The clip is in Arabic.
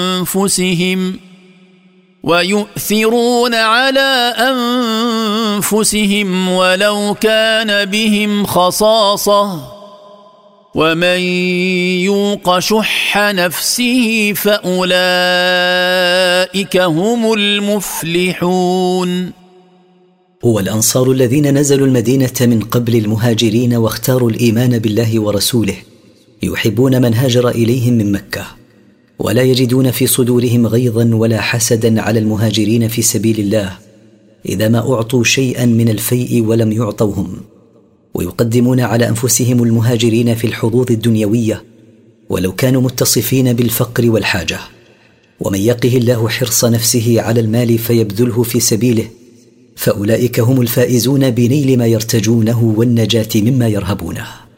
أنفسهم ويؤثرون على أنفسهم ولو كان بهم خصاصة ومن يوق شح نفسه فأولئك هم المفلحون. هو الأنصار الذين نزلوا المدينة من قبل المهاجرين واختاروا الإيمان بالله ورسوله، يحبون من هاجر إليهم من مكة، ولا يجدون في صدورهم غيظا ولا حسدا على المهاجرين في سبيل الله إذا ما أعطوا شيئا من الفيء ولم يعطوهم، ويقدمون على أنفسهم المهاجرين في الحظوظ الدنيوية ولو كانوا متصفين بالفقر والحاجة. ومن يقه الله حرص نفسه على المال فيبذله في سبيله فأولئك هم الفائزون بنيل ما يرتجونه والنجاة مما يرهبونه.